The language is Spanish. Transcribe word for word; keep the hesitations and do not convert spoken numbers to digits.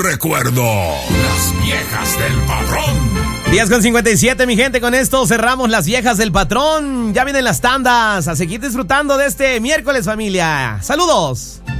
recuerdo. Las viejas del patrón. diez con cincuenta y siete, mi gente, con esto cerramos las viejas del patrón. Ya vienen las tandas, a seguir disfrutando de este miércoles, familia. ¡Saludos!